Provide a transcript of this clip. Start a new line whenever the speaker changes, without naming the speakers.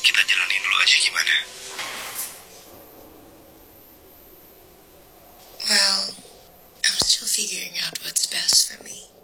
kita jalanin dulu aja gimana?
Well, I'm still figuring out what's best for me.